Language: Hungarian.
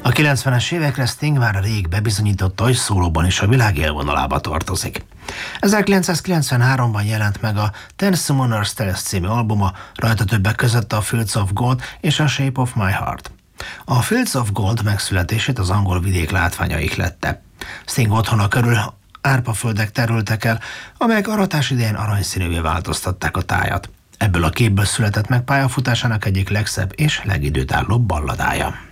A 90-es évekre Sting már rég bebizonyította, hogy szólóban is a világ élvonalába tartozik. 1993-ban jelent meg a Ten Summoners Tales című albuma, rajta többek között a Fields of Gold és a Shape of My Heart. A Fields of Gold megszületését az angol vidék látványa ihlette. Sting otthona körül árpaföldek terültek el, amelyek aratás idején aranyszínűvé változtatták a tájat. Ebből a képből született meg pályafutásának egyik legszebb és legidőtállóbb balladája.